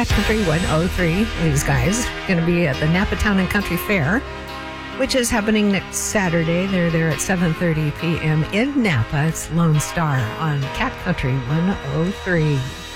Cat Country 103. These guys going to be at the Napa Town and Country Fair, which is happening next Saturday. They're there at 7:30 p.m. in Napa. It's Lone Star on Cat Country 103.